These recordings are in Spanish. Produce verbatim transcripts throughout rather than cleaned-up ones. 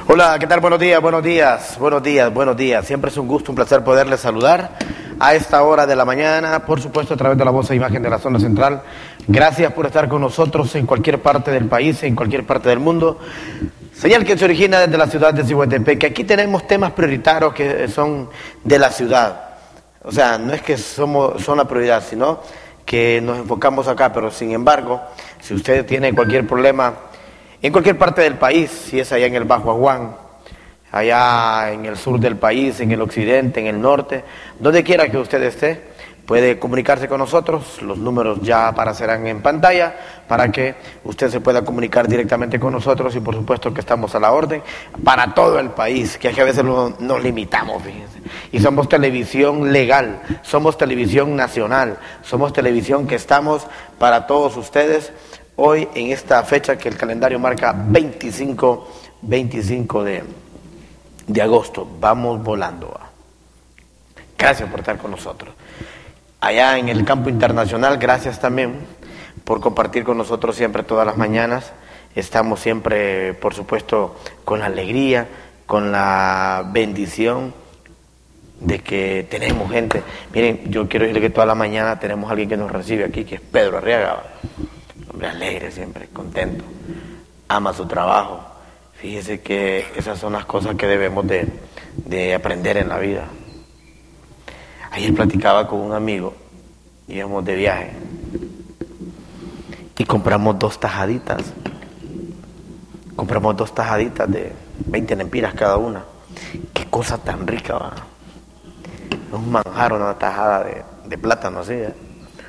Hola, ¿qué tal? Buenos días, buenos días, buenos días, buenos días. Siempre es un gusto, un placer poderles saludar a esta hora de la mañana, por supuesto a través de la voz e imagen de la zona central. Gracias por estar con nosotros en cualquier parte del país, en cualquier parte del mundo. Señal que se origina desde la ciudad de Cihuatepec. Aquí tenemos temas prioritarios que son de la ciudad. O sea, no es que somos, son la prioridad, sino que nos enfocamos acá, pero sin embargo, si usted tiene cualquier problema en cualquier parte del país, si es allá en el Bajo Aguán, allá en el sur del país, en el occidente, en el norte, donde quiera que usted esté, puede comunicarse con nosotros. Los números ya aparecerán en pantalla para que usted se pueda comunicar directamente con nosotros y por supuesto que estamos a la orden para todo el país, que a veces nos, nos limitamos, fíjense. Y somos televisión legal, somos televisión nacional, somos televisión que estamos para todos ustedes hoy en esta fecha que el calendario marca veinticinco, veinticinco de, de agosto. Vamos volando. Gracias por estar con nosotros. Allá en el campo internacional, gracias también por compartir con nosotros siempre todas las mañanas. Estamos siempre, por supuesto, con la alegría, con la bendición de que tenemos gente. Miren, yo quiero decirle que toda la mañana tenemos a alguien que nos recibe aquí, que es Pedro Arriaga. Hombre alegre siempre, contento, ama su trabajo. Fíjese que esas son las cosas que debemos de, de aprender en la vida. Ayer platicaba con un amigo, íbamos de viaje y compramos dos tajaditas. Compramos dos tajaditas de veinte lempiras cada una. Qué cosa tan rica, va. Un manjar, una tajada de, de plátano así, ¿eh?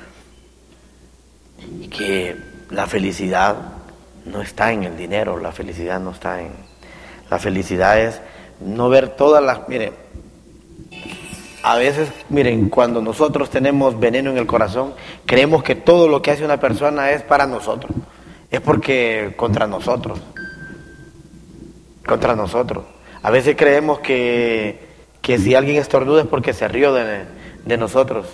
Y que la felicidad no está en el dinero, la felicidad no está en... La felicidad es no ver todas las... Miren, a veces, miren, cuando nosotros tenemos veneno en el corazón, creemos que todo lo que hace una persona es para nosotros. Es porque contra nosotros. Contra nosotros. A veces creemos que, que si alguien estornuda es porque se rió de, de nosotros.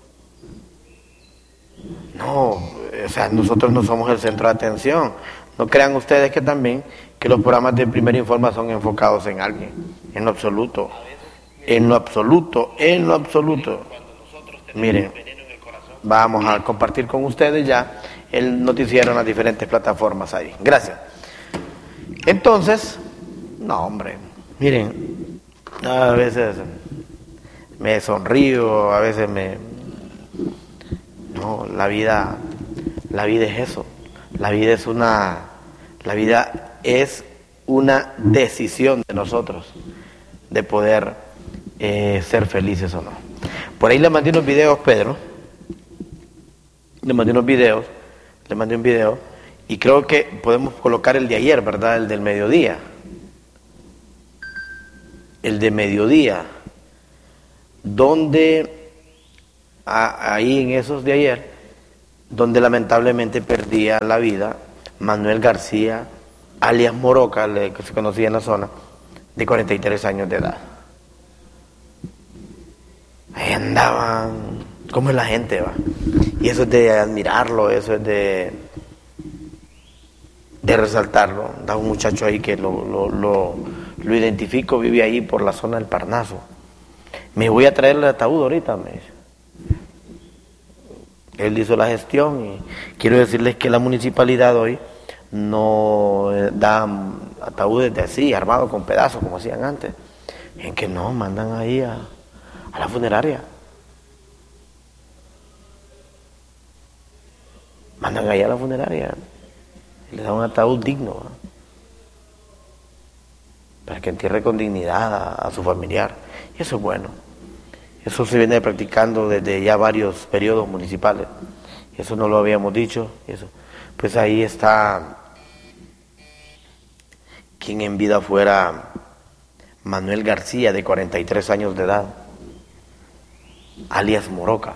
No, o sea, nosotros no somos el centro de atención. No crean ustedes que también que los programas de Primera Informa son enfocados en alguien. En lo absoluto. En lo absoluto, en lo absoluto. Miren, vamos a compartir con ustedes ya el noticiero en las diferentes plataformas ahí. Gracias. Entonces, no hombre, miren, a veces me sonrío, a veces me... No, la vida, la vida es eso. La vida es una, la vida es una decisión de nosotros de poder Eh, ser felices o no. Por ahí le mandé unos videos, Pedro. Le mandé unos videos. Le mandé un video. Y creo que podemos colocar el de ayer, ¿verdad? El del mediodía. El de mediodía. Donde, a, ahí en esos de ayer, donde lamentablemente perdía la vida Manuel García, alias Moroca, que se conocía en la zona, de cuarenta y tres años de edad. Ahí andaban, ¿cómo es la gente, va? Y eso es de admirarlo, eso es de, de resaltarlo. Da un muchacho ahí que lo, lo, lo, lo identifico, vive ahí por la zona del Parnaso. Me voy a traer el ataúd ahorita, me dice. Él hizo la gestión y quiero decirles que la municipalidad hoy no da ataúdes de así, armados con pedazos como hacían antes. En que no, mandan ahí a... a la funeraria. Mandan allá a la funeraria y le dan un ataúd digno, ¿no? Para que entierre con dignidad a, a su familiar. Y eso es bueno. Eso se viene practicando desde ya varios periodos municipales. Eso no lo habíamos dicho. Eso. Pues ahí está quien en vida fuera Manuel García, de cuarenta y tres años de edad, alias Moroca,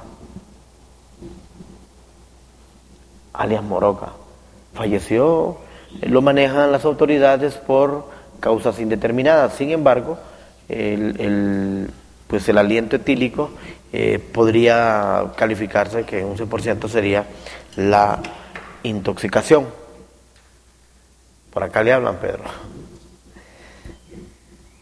alias Moroca, falleció, lo manejan las autoridades por causas indeterminadas. Sin embargo, el, el, pues el aliento etílico eh, podría calificarse que en un cien por ciento sería la intoxicación. Por acá le hablan, Pedro.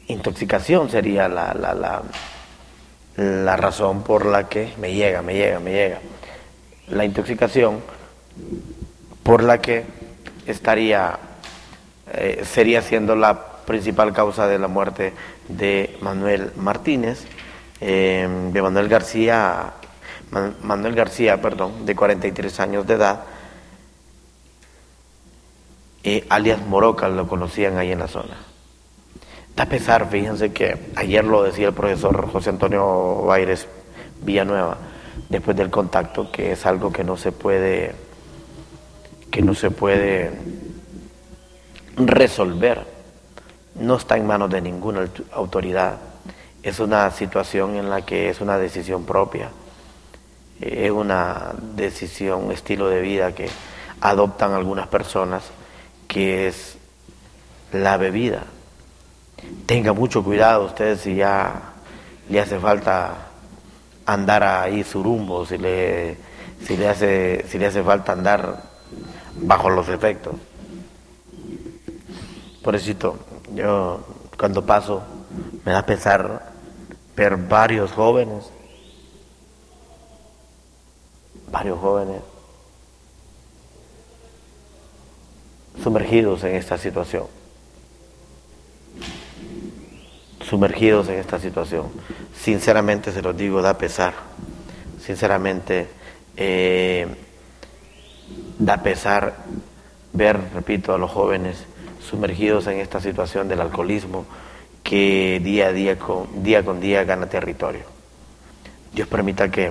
intoxicación sería la, la, la, la razón por la que me llega, me llega, me llega. La intoxicación por la que estaría, eh, sería siendo la principal causa de la muerte de Manuel Martínez, eh, de Manuel García, Man, Manuel García, perdón, de cuarenta y tres años de edad, eh, alias Moroca, lo conocían ahí en la zona. Da pesar, fíjense que ayer lo decía el profesor José Antonio Baires Villanueva, después del contacto, que es algo que no se puede, que no se puede resolver, no está en manos de ninguna autoridad, es una situación en la que es una decisión propia, es una decisión, un estilo de vida que adoptan algunas personas, que es la bebida. Tenga mucho cuidado ustedes si ya le hace falta andar ahí surumbo, si le, si le hace, si le hace falta andar bajo los efectos. Pobrecito, yo cuando paso me da pesar ver varios jóvenes, varios jóvenes sumergidos en esta situación. sumergidos en esta situación. Sinceramente se los digo, da pesar. Sinceramente eh, da pesar ver, repito, a los jóvenes sumergidos en esta situación del alcoholismo que día a día con día con día gana territorio. Dios permita que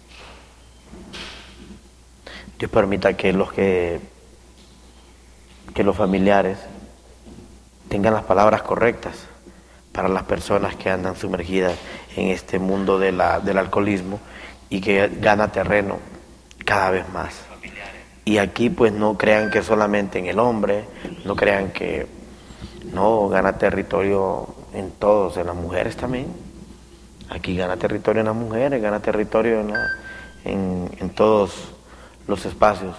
Dios permita que los que que los familiares tengan las palabras correctas para las personas que andan sumergidas en este mundo de la, del alcoholismo y que gana terreno cada vez más. Y aquí pues no crean que solamente en el hombre, no crean que no gana territorio en todos, en las mujeres también. Aquí gana territorio en las mujeres, gana territorio en, la, en, en todos los espacios.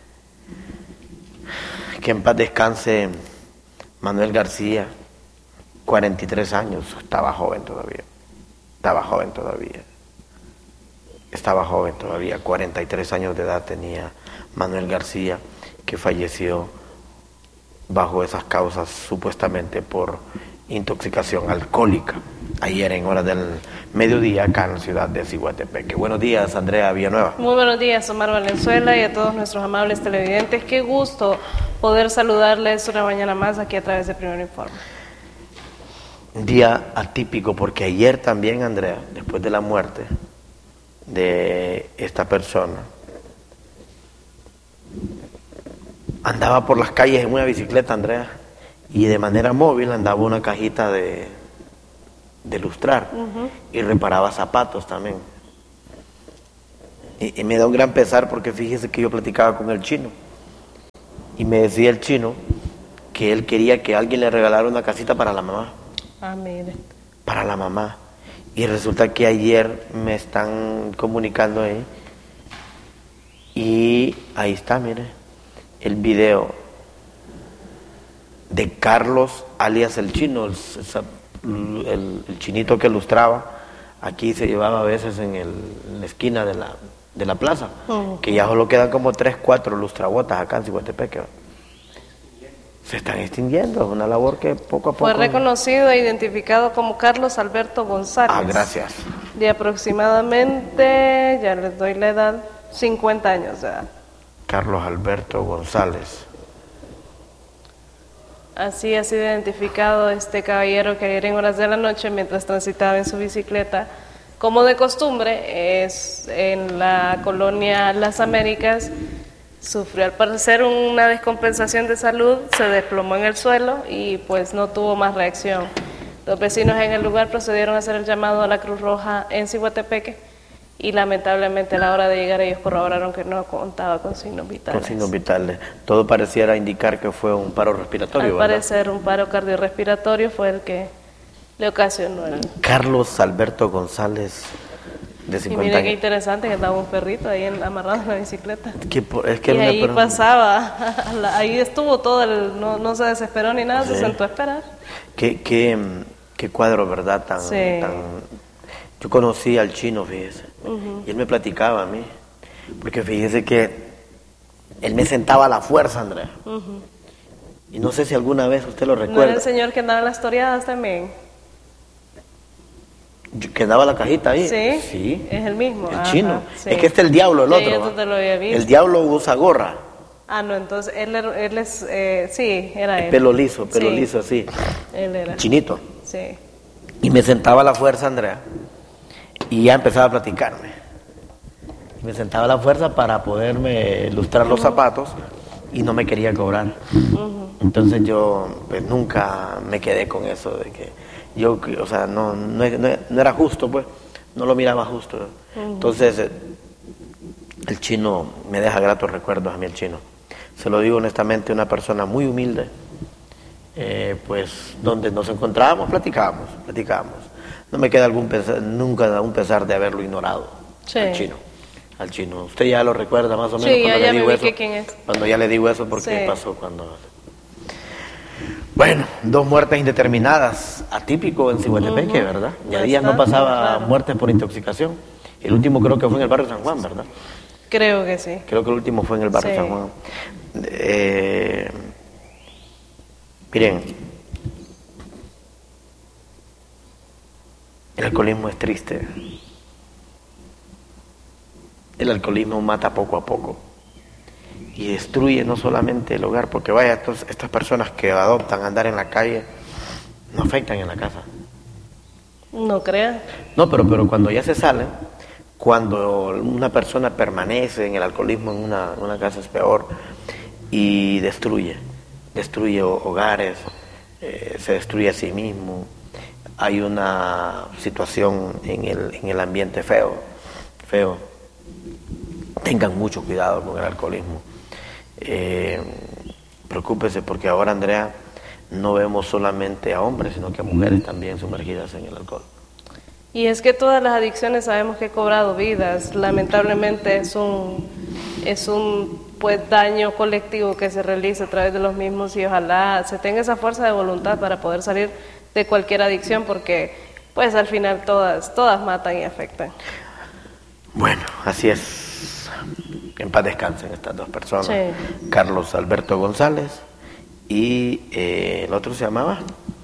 Que en paz descanse Manuel García, cuarenta y tres años, estaba joven todavía, estaba joven todavía, estaba joven todavía, cuarenta y tres años de edad tenía Manuel García, que falleció bajo esas causas supuestamente por intoxicación alcohólica, ayer en horas del mediodía acá en la ciudad de Ciguatepeque. Buenos días, Andrea Villanueva. Muy buenos días, Omar Valenzuela, y a todos nuestros amables televidentes. Qué gusto poder saludarles una mañana más aquí a través de Primer Informe. Un día atípico porque ayer también, Andrea, después de la muerte de esta persona, andaba por las calles en una bicicleta, Andrea, y de manera móvil andaba una cajita de, de lustrar, uh-huh, y reparaba zapatos también. Y, y me da un gran pesar porque fíjese que yo platicaba con el chino y me decía el chino que él quería que alguien le regalara una casita para la mamá. Ah, mire. Para la mamá. Y resulta que ayer me están comunicando ahí y ahí está, mire, el video de Carlos alias el chino, el, el, el chinito que lustraba, aquí se llevaba a veces en, el, en la esquina de la, de la plaza, uh-huh, que ya solo quedan como tres, cuatro lustrabotas acá en Ciguatepeque. Se están extinguiendo, es una labor que poco a poco... Fue reconocido e identificado como Carlos Alberto González. Ah, gracias. De aproximadamente, ya les doy la edad, cincuenta años de edad. Carlos Alberto González. Así ha sido identificado este caballero que ayer en horas de la noche, mientras transitaba en su bicicleta, como de costumbre, es en la colonia Las Américas, sufrió al parecer una descompensación de salud, se desplomó en el suelo y pues no tuvo más reacción. Los vecinos en el lugar procedieron a hacer el llamado a la Cruz Roja en Ciguatepeque y lamentablemente a la hora de llegar ellos corroboraron que no contaba con signos vitales. Con signos vitales. Todo pareciera indicar que fue un paro respiratorio, Al ¿verdad? parecer un paro cardiorrespiratorio fue el que le ocasionó el... Carlos Alberto González, de cincuenta y mire años. qué interesante que estaba un perrito ahí en, amarrado en la bicicleta. Que, es que y ahí per... pasaba, ahí estuvo todo, el, no, no se desesperó ni nada, sí, se sentó a esperar. Qué, qué, qué qué cuadro, ¿verdad? Tan, Sí. tan... Yo conocí al chino, fíjese, Uh-huh. y él me platicaba a mí, porque fíjese que él me sentaba a la fuerza, Andrea. Uh-huh. Y no sé si alguna vez usted lo ¿No era recuerda. el señor que andaba en las toreadas también? Yo- que daba la cajita ahí. Sí, Sí. es el mismo. El Ajá, chino. sí. Es que este es el diablo, el Sí, otro. yo ¿va? no te lo había visto. El diablo usa gorra. Ah, no, entonces él, era- él es, eh, sí, era él. Pelo liso, pelo Sí, liso así. él era. Chinito. Sí. Y me sentaba a la fuerza, Andrea. Y ya empezaba a platicarme. Y me sentaba a la fuerza para poderme lustrar los zapatos y no me quería cobrar. Entonces yo pues nunca me quedé con eso de que yo, o sea, no, no, no, no era justo, pues, no lo miraba justo. Entonces eh, el chino me deja gratos recuerdos a mí, el chino. Se lo digo honestamente, una persona muy humilde, eh, pues donde nos encontrábamos, platicábamos, platicábamos. No me queda algún pesar, nunca un pesar de haberlo ignorado, Sí. al chino. Al chino. Usted ya lo recuerda más o menos Sí, cuando ya- le ya me digo eso. ubiqué quién es. Cuando ya le digo eso porque Sí. pasó cuando... Bueno, dos muertes indeterminadas, atípico en Cihuatepeque, Ujú. ¿verdad? Ya días no Bastante pasaba raro. muertes por intoxicación. El último creo que fue en el barrio San Juan, ¿verdad? Creo que sí. Creo que el último fue en el barrio Sí. San Juan. Eh, miren, el alcoholismo es triste. El alcoholismo mata poco a poco y destruye no solamente el hogar, porque vaya, estos- estas personas que adoptan andar en la calle no afectan en la casa. No crea. No, pero, pero cuando ya se salen, cuando una persona permanece en el alcoholismo en una, en una casa es peor y destruye, destruye ho- hogares, eh, se destruye a sí mismo. Hay una situación en el, en el ambiente feo, feo. Tengan mucho cuidado con el alcoholismo. Eh, preocúpese porque ahora, Andrea, no vemos solamente a hombres, sino que a mujeres también sumergidas en el alcohol. Y es que todas las adicciones sabemos que he cobrado vidas. Lamentablemente es un es un pues daño colectivo que se realiza a través de los mismos y ojalá se tenga esa fuerza de voluntad para poder salir de cualquier adicción porque pues al final todas todas matan y afectan. Bueno, así es. En paz descansen estas dos personas. Sí. Carlos Alberto González y eh, el otro se llamaba...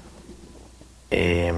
Eh,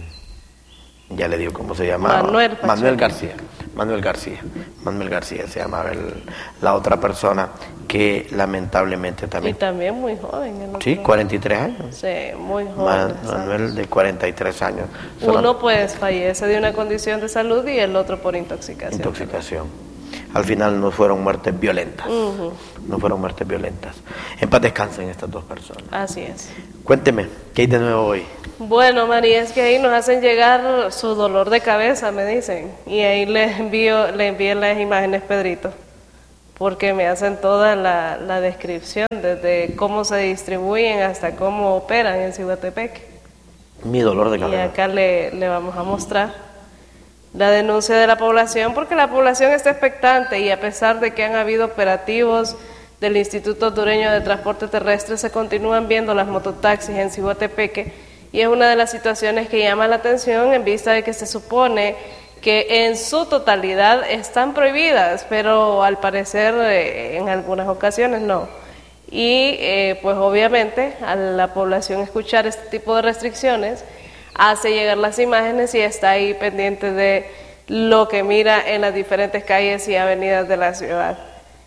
ya le digo cómo se llamaba. Manuel Pacheco. Manuel García. Manuel García. Manuel García se llamaba el- la otra persona que lamentablemente Y también... también muy joven el otro. Sí, cuarenta y tres años. Sí, muy joven. Ma- ¿sabes? Manuel de cuarenta y tres años. Solo- Uno pues fallece de una condición de salud y el otro por intoxicación. Intoxicación. Al final no fueron muertes violentas. Ujú. No fueron muertes violentas. En paz descansen estas dos personas. Así es. Cuénteme, ¿qué hay de nuevo hoy? Bueno, María, es que ahí nos hacen llegar su dolor de cabeza, me dicen. Y ahí les envío, le envíen las imágenes, Pedrito. Porque me hacen toda la, la descripción, desde cómo se distribuyen hasta cómo operan en Cihuatepeque. Mi dolor de Y cabeza. acá le, le vamos a mostrar la denuncia de la población, porque la población está expectante y a pesar de que han habido operativos del Instituto Hondureño de Transporte Terrestre, se continúan viendo las mototaxis en Cihuatepeque y es una de las situaciones que llama la atención en vista de que se supone que en su totalidad están prohibidas, pero al parecer eh, en algunas ocasiones no. Y eh, pues obviamente a la población escuchar este tipo de restricciones hace llegar las imágenes y está ahí pendiente de lo que mira en las diferentes calles y avenidas de la ciudad.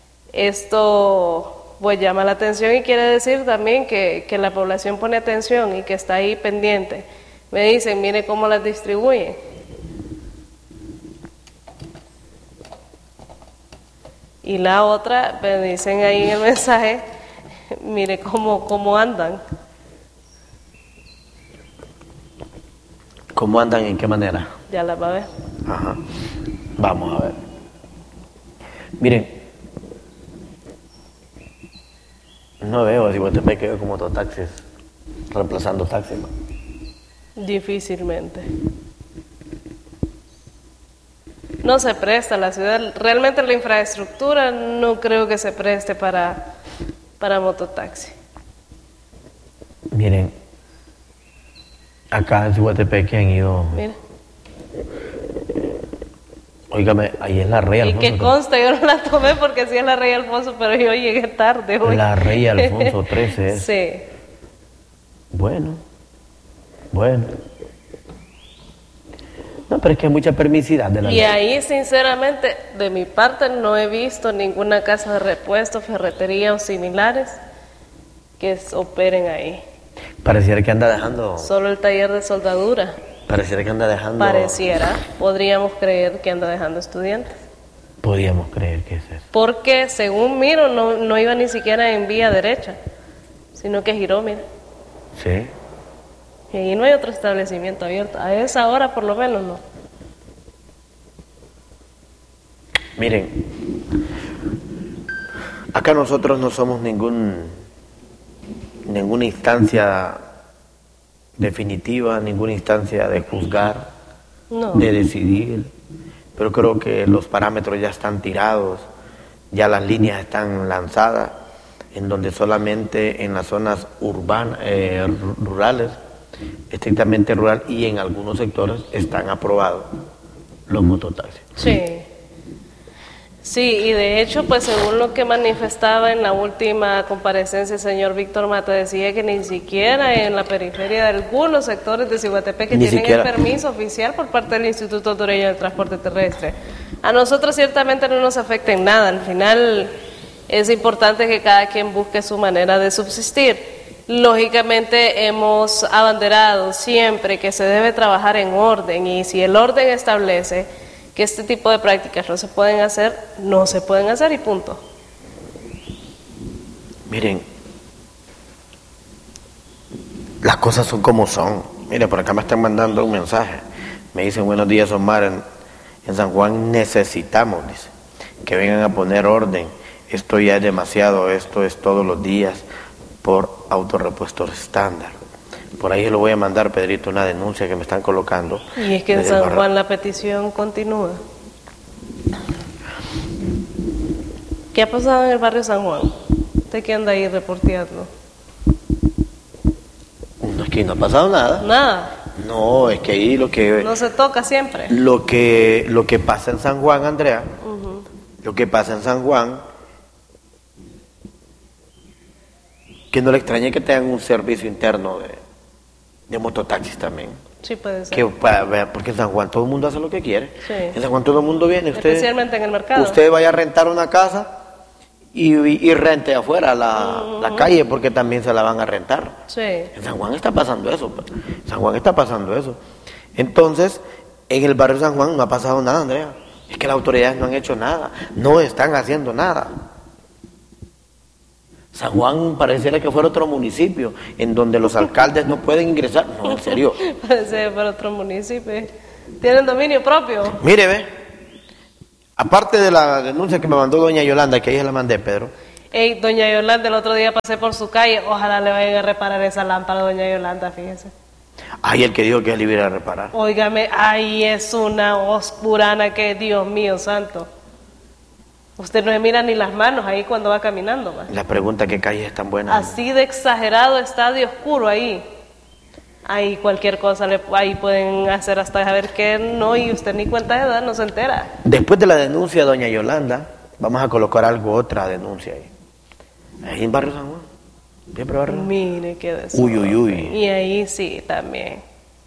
Esto pues llama la atención y quiere decir también que, que la población pone atención y que está ahí pendiente. Me dicen, mire cómo las distribuyen. Y la otra, me dicen ahí en el mensaje, mire cómo, cómo andan. ¿Cómo andan? ¿En qué manera? Ya las va a ver. Ajá. Vamos a ver. Miren. No veo a Cihuatepeque, veo como mototaxis reemplazando taxis. ¿no? Difícilmente. No se presta la ciudad. Realmente la infraestructura no creo que se preste para, para mototaxi. Miren. Acá en Ciguatepec que han ido. Mira. Óigame, ahí es la Rey Alfonso. Y que consta, yo no la tomé porque sí es la Rey Alfonso, pero yo llegué tarde hoy. La Rey Alfonso trece es. Sí. Bueno, bueno. No, pero es que hay mucha permisidad de la Y ley. ahí, sinceramente, de mi parte no he visto ninguna casa de repuesto, ferretería o similares que s- operen ahí. Pareciera que anda dejando. Solo el taller de soldadura. Pareciera que anda dejando. Pareciera, podríamos creer que anda dejando estudiantes. Podríamos creer que es eso. Porque, según miro, no, no iba ni siquiera en vía derecha, sino que giró, mira. Sí. Y ahí no hay otro establecimiento abierto. A esa hora, por lo menos, no. Miren, acá nosotros no somos ningún ninguna instancia definitiva, ninguna instancia de juzgar, No. de decidir, pero creo que los parámetros ya están tirados, ya las líneas están lanzadas, en donde solamente en las zonas urbanas, eh, rurales, estrictamente rural, y en algunos sectores están aprobados los mototaxis. Sí. Sí, y de hecho, pues según lo que manifestaba en la última comparecencia el señor Víctor Mata, decía que ni siquiera en la periferia de algunos sectores de Ciguatepec que Ni tienen siquiera. el permiso oficial por parte del Instituto Hondureño del Transporte Terrestre. A nosotros ciertamente no nos afecta en nada, al final es importante que cada quien busque su manera de subsistir. Lógicamente hemos abanderado siempre que se debe trabajar en orden, y si el orden establece que este tipo de prácticas no se pueden hacer, no se pueden hacer y punto. Miren, las cosas son como son. Mire, por acá me están mandando un mensaje. Me dicen, buenos días, Omar. En, en San Juan necesitamos, dice, que vengan a poner orden. Esto ya es demasiado, esto es todos los días por autorrepuestos estándar. Por ahí lo voy a mandar, Pedrito, una denuncia que me están colocando. Y es que en desde el San barrio. Juan la petición continúa. ¿Qué ha pasado en el barrio San Juan? ¿Usted qué anda ahí reporteando? No, es que no ha pasado nada. Nada, No, es que ahí lo que... no se toca siempre. Lo que, lo que pasa en San Juan, Andrea, Ujú. lo que pasa en San Juan, que no le extrañe que tengan un servicio interno de, de mototaxis también. Sí puede ser. Que, para, ver, porque en San Juan todo el mundo hace lo que quiere. Sí. En San Juan todo el mundo viene. Usted, Especialmente en el mercado. Usted vaya a rentar una casa y, y, y rente afuera la, Uh-huh. la calle porque también se la van a rentar. Sí. En San Juan está pasando eso. pues. En San Juan está pasando eso. Entonces, en el barrio San Juan no ha pasado nada, Andrea. Es que las autoridades no han hecho nada. No están haciendo nada. San Juan pareciera que fuera otro municipio en donde los alcaldes no pueden ingresar. No, en serio. Parece para otro municipio. Tienen dominio propio. Mire, ve. Aparte de la denuncia que me mandó doña Yolanda, que ahí se la mandé, Pedro. Ey, doña Yolanda, el otro día pasé por su calle. Ojalá le vayan a reparar esa lámpara, doña Yolanda, fíjese. Ay, el que dijo que él iba a ir a reparar. Óigame, ay, es una oscurana que, Dios mío santo. Usted no se mira ni las manos ahí cuando va caminando, ma. La pregunta, ¿qué calles están buenas? Así de exagerado está de oscuro ahí. Ahí cualquier cosa, le, ahí pueden hacer hasta saber qué no, y usted ni cuenta de edad no se entera. Después de la denuncia de doña Yolanda, vamos a colocar algo, otra denuncia ahí. Ahí en Barrio San Juan. Siempre Barrio San Juan. Mire qué desorden. Uy, uy, uy. Y ahí sí, también.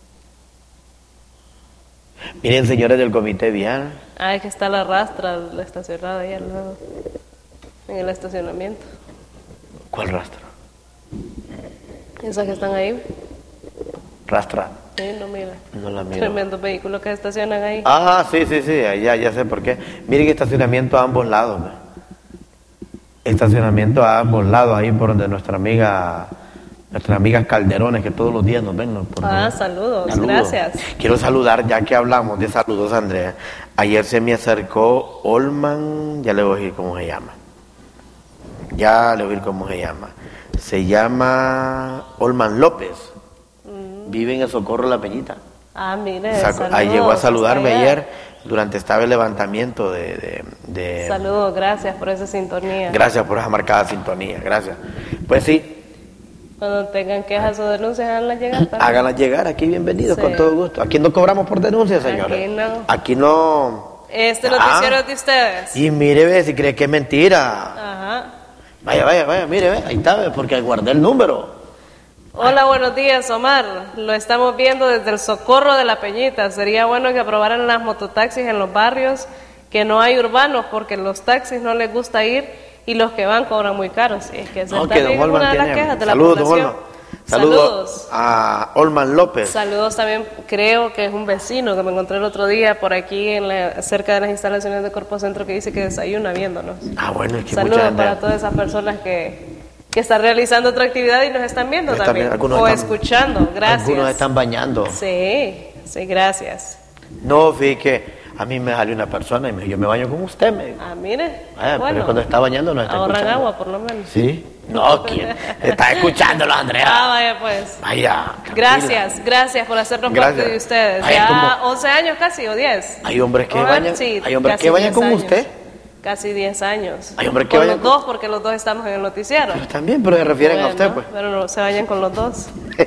Miren, señores del comité vial, Ah, es que está la rastra, la estacionada ahí al lado, en el estacionamiento. ¿cuál rastra? Esas que están ahí, Rastra, sí, no mira. no la miro. Tremendos vehículos que se estacionan ahí. Ah, sí, sí, sí, ya, ya sé por qué. Miren estacionamiento a ambos lados. ¿ve? Estacionamiento a ambos lados, ahí por donde nuestra amiga, nuestras amigas Calderones, que todos los días nos ven. ¿no? Por Ah, donde- saludos, gracias. Quiero saludar, ya que hablamos de saludos, Andrea. Ayer se me acercó Olman, ya le voy a decir cómo se llama. Ya le voy a decir cómo se llama. Se llama Olman López. Vive en el Socorro La Peñita. Ah, mire, Saco- saludos. ahí llegó a saludarme hasta allá. ayer durante estaba el levantamiento de, de, de- Saludos, gracias por esa sintonía. Gracias por esa marcada sintonía, gracias. Pues sí, Cuando tengan quejas o denuncias, háganlas llegar. También. Háganlas llegar, aquí bienvenidos, Sí. con todo gusto. Aquí no cobramos por denuncias, señores. Aquí no. Aquí no. Este Ah. noticiero es de ustedes. Y mire, ve, si cree que es mentira. Ajá. Vaya, vaya, vaya, mire, ve, ahí está, ve, porque guardé el número. Hola, buenos días, Omar. Lo estamos viendo desde el Socorro de la Peñita. Sería bueno que aprobaran las mototaxis en los barrios que no hay urbanos, porque los taxis no les gusta ir y los que van cobran muy caros. Sí, es que esa No, es que don también Olman una de las tiene- quejas de la Saludos, don población. Olman. Saludos a Olman López. Saludos también, creo que es un vecino que me encontré el otro día por aquí en la, cerca de las instalaciones de Corpo Centro, que dice que desayuna viéndonos. Ah, bueno, es que Saludos mucha gente- para todas esas personas que, que están realizando otra actividad y nos están viendo Están también, bien, algunos o están- escuchando. Gracias. Algunos están bañando. Sí, sí, gracias. No, fíjate que a mí me salió una persona y me dijo, yo me baño con usted, me dijo. Ah, mire, Ah, bueno, pero cuando está bañando no está ahorran escuchando. agua por lo menos. ¿Sí? No, ¿quién? Está escuchándolo, Andrea. Ah, vaya pues. Vaya. tranquila. Gracias, gracias por hacernos Gracias. parte de ustedes. Ay, Ya ¿cómo? once años casi, o diez. Hay hombres que Ajá, bañan, sí, hay hombres casi que bañan diez con años. usted. Casi diez años. Hay hombres que con bañan los con- dos, porque los dos estamos en el noticiero. Pero también, pero se refieren a Bueno, usted, pues. Pero no se vayan con los dos.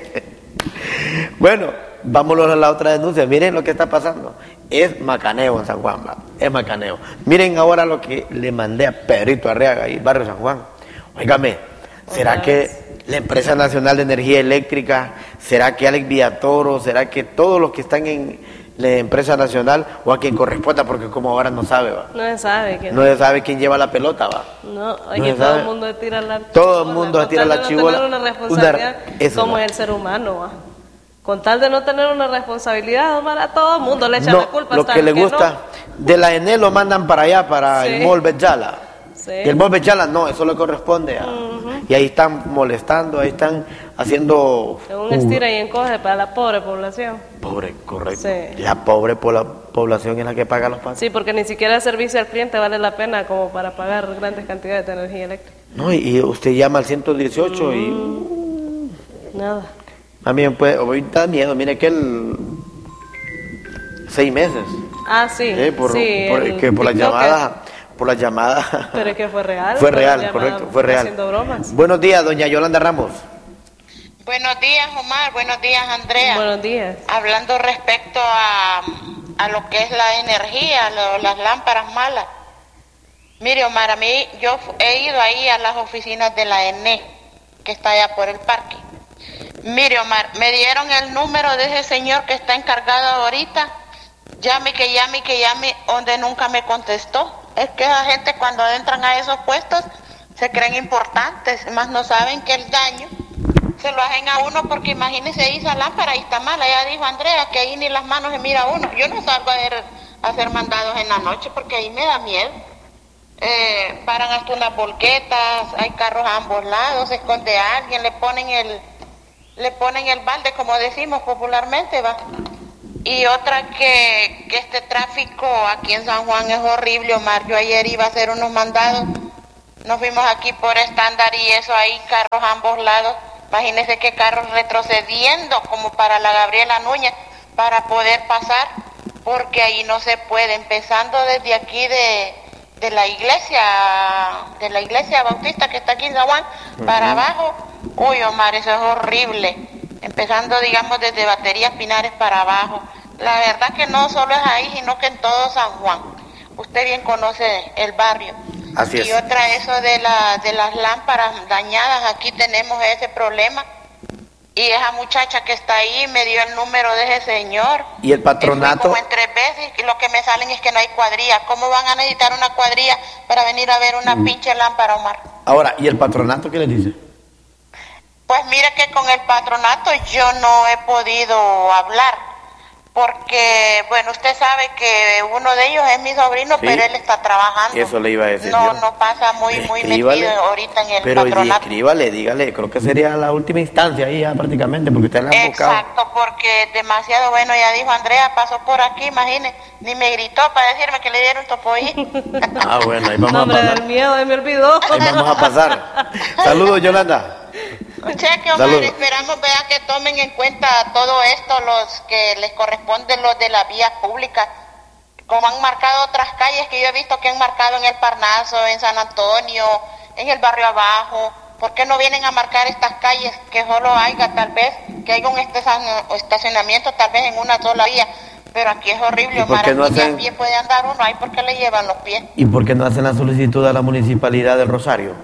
Bueno, vámonos a la otra denuncia. Miren lo que está pasando. Es macaneo en San Juan, va. Es macaneo. Miren ahora lo que le mandé a Pedrito Arriaga y Barrio San Juan. Óigame, ¿será Oiga, que la Empresa Nacional de Energía Eléctrica, será que Alex Villatoro, será que todos los que están en la Empresa Nacional o a quien corresponda, porque como ahora no sabe, va? No se sabe quién. No se sabe quién lleva la pelota, va. No, No oye, se todo sabe. el mundo tira la Todo el chibola, mundo con tira tal la de no chibola. tener una responsabilidad Una- eso como no. es el ser humano, va. Con tal de no tener una responsabilidad, Omar, a todo el mundo le echan No, la culpa. lo hasta que al le gusta, no. de la E N E lo mandan para allá, para Sí. el Mall Betjala. Sí. Y el Mall Betjala no, eso le corresponde a... Y ahí están molestando, ahí están haciendo... Es un estira y encoge para la pobre población. Pobre, correcto. Sí. La pobre po- la población es la que paga los pagos. Sí, porque ni siquiera el servicio al cliente vale la pena como para pagar grandes cantidades de energía eléctrica. No, y, y usted llama al ciento dieciocho y... Nada. A mí me puede... Ahorita da miedo, mire que el... Seis meses. Ah, sí. eh, por, sí, por- el que por las TikToker. llamadas... Por las llamadas... Pero es que fue real. Fue la real, llamada correcto, fue real. Haciendo bromas. Buenos días, doña Yolanda Ramos. Buenos días, Omar. Buenos días, Andrea. Buenos días. Hablando respecto a, a lo que es la energía, lo- las lámparas malas. Mire, Omar, a mí yo fu- he ido ahí a las oficinas de la E N E, que está allá por el parque. Mire, Omar, me dieron el número de ese señor que está encargado ahorita. Llame, que llame, que llame, donde nunca me contestó. Es que esa gente cuando entran a esos puestos se creen importantes, más no saben que el daño se lo hacen a uno, porque imagínese esa lámpara y está mala. Ya dijo Andrea que ahí ni las manos se mira uno. Yo no salgo a hacer, a hacer mandados en la noche porque ahí me da miedo. Eh, paran hasta unas volquetas, hay carros a ambos lados, se esconde alguien, le ponen el le ponen el balde, como decimos popularmente, va. Y otra que, que este tráfico aquí en San Juan es horrible, Omar. Yo ayer iba a hacer unos mandados, nos fuimos aquí por estándar y eso, hay carros a ambos lados. Imagínense que carros retrocediendo como para la Gabriela Núñez para poder pasar, porque ahí no se puede, empezando desde aquí de, de la iglesia, de la iglesia bautista que está aquí en San Juan, para abajo. Uy, Omar, eso es horrible. Empezando, digamos, desde Baterías Pinares para abajo. La verdad que no solo es ahí, sino que en todo San Juan. Usted bien conoce el barrio. Así es. Y otra, eso de, la, de las lámparas dañadas, aquí tenemos ese problema. Y esa muchacha que está ahí me dio el número de ese señor. Y el patronato... Y fui como en tres veces y lo que me salen es que no hay cuadrilla. ¿Cómo van a necesitar una cuadrilla para venir a ver una pinche lámpara, Omar? Ahora, ¿y el patronato qué le dice? Pues mire que con el patronato yo no he podido hablar, porque, bueno, usted sabe que uno de ellos es mi sobrino, Sí. pero él está trabajando. Eso le iba a decir No, yo. no pasa muy, muy Escríbale. metido ahorita en el Pero y patronato. escríbale, dígale, creo que sería la última instancia ahí ya prácticamente, porque usted la han buscado. Exacto, porque demasiado bueno, ya dijo Andrea, pasó por aquí, imagine, ni me gritó para decirme que le dieron topoí. Ah, bueno, ahí vamos No, a hombre, pasar. del miedo, ahí me olvidó. Ahí vamos a pasar. Saludos, Yolanda. Cheque, Omar, Saludos. esperamos vea que tomen en cuenta todo esto los que les corresponden, los de las vías públicas, como han marcado otras calles que yo he visto que han marcado en el Parnaso, en San Antonio, en el barrio abajo, ¿por qué no vienen a marcar estas calles que solo haya tal vez, que haya un estacionamiento tal vez en una sola vía? Pero aquí es horrible, Omar, no aquí hacen... a pie puede andar uno, ahí porque le llevan los pies. ¿Y por qué no hacen la solicitud a la Municipalidad del Rosario?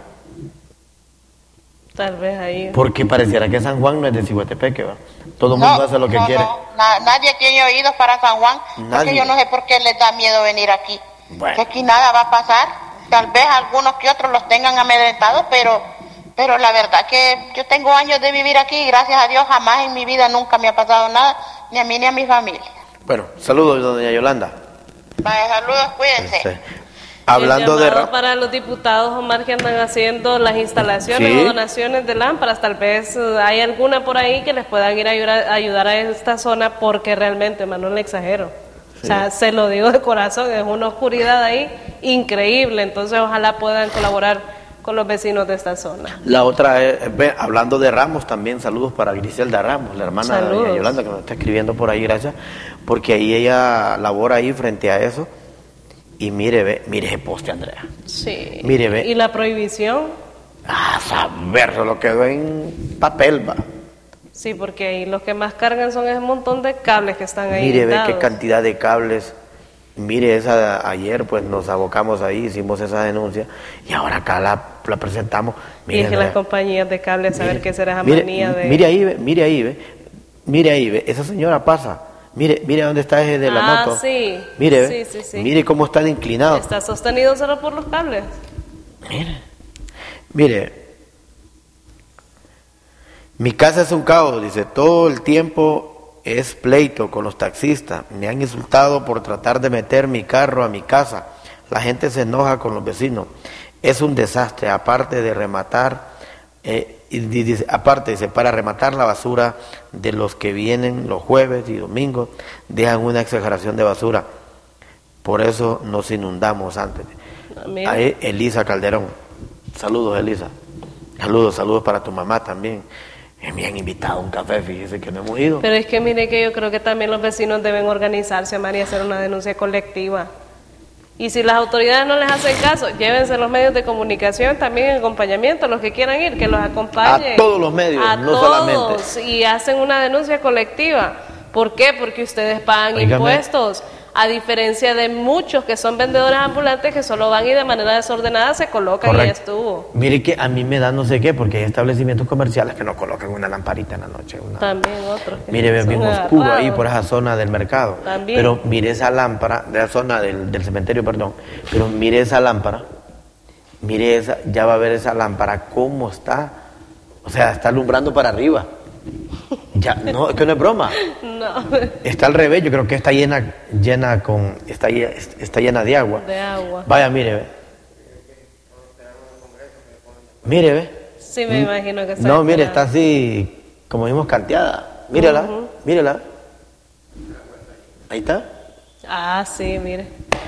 Tal vez ahí. Porque pareciera que San Juan no es de Ciguatepeque, ¿va? Todo el mundo no, hace lo que no, quiere. No, na, nadie tiene oídos para San Juan, Nadie. Porque yo no sé por qué les da miedo venir aquí. Bueno. Que aquí nada va a pasar, tal vez algunos que otros los tengan amedrentados, pero, pero la verdad que yo tengo años de vivir aquí y gracias a Dios jamás en mi vida nunca me ha pasado nada, ni a mí ni a mi familia. Bueno, saludos, doña Yolanda. Vaya, saludos, cuídense. Este, hablando de... Para los diputados, Omar, que andan haciendo las instalaciones ¿Sí? o donaciones de lámparas, tal vez uh, hay alguna por ahí que les puedan ir a ayudar, a ayudar a esta zona, porque realmente, Manuel, no exagero. Sí. O sea, se lo digo de corazón, es una oscuridad ahí increíble, entonces ojalá puedan colaborar con los vecinos de esta zona. La otra es, ve, hablando de Ramos también, saludos para Griselda Ramos, la hermana saludos. de doña Yolanda, que nos está escribiendo por ahí, gracias, porque ahí ella labora ahí frente a eso, y mire, ve, mire ese poste, Andrea. Sí. Mire, ve. ¿Y la prohibición? Ah, saber, lo quedó en papel, va. Sí, porque ahí los que más cargan son ese montón de cables que están ahí. Mire, dados. ve qué cantidad de cables. Mire, esa ayer pues nos abocamos ahí, hicimos esa denuncia y ahora acá la, la presentamos. Mire, y es que Andrea, las compañías de cables, saber mire, qué será esa mire, manía de... Mire ahí, ve, mire ahí, ve, mire ahí, ve, esa señora pasa. Mire, mire dónde está ese de la ah, moto. sí. Mire, sí, sí, sí. Mire cómo está de inclinado. Está sostenido solo por los cables. Mire, mire. Mi casa es un caos, dice, todo el tiempo es pleito con los taxistas. Me han insultado por tratar de meter mi carro a mi casa. La gente se enoja con los vecinos. Es un desastre, aparte de rematar, eh, y dice, aparte dice, para rematar la basura de los que vienen los jueves y domingos, dejan una exageración de basura. Por eso nos inundamos antes. Amigo. Ahí Elisa Calderón. Saludos, Elisa. Saludos, saludos para tu mamá también. Eh, me han invitado a un café, fíjese que no hemos ido. Pero es que mire que yo creo que también los vecinos deben organizarse, María, y hacer una denuncia colectiva. Y si las autoridades no les hacen caso, llévense los medios de comunicación también en acompañamiento, los que quieran ir, que los acompañen. A todos los medios, a no todos, solamente. Y hacen una denuncia colectiva. ¿Por qué? Porque ustedes pagan Oígame. impuestos. A diferencia de muchos que son vendedores ambulantes que solo van y de manera desordenada se colocan. Correcto. Y ya estuvo. Mire que a mí me da no sé qué, porque hay establecimientos comerciales que no colocan una lamparita en la noche. Una... También otros. Mire, ve bien oscuro agarrados. Ahí por esa zona del mercado. También. Pero mire esa lámpara, de la zona del, del cementerio, perdón. Pero mire esa lámpara, mire esa, ya va a ver esa lámpara cómo está. O sea, está alumbrando para arriba. Ya, no, es que no es broma. No. Está al revés, yo creo que está llena, llena con, está, está llena de agua. De agua. Vaya, mire, ve. Mire, ve. Sí, me imagino que está. No, mire, está así, como vimos, canteada. Mírala, uh-huh. Mírela. Ahí está. Ah, sí, mire.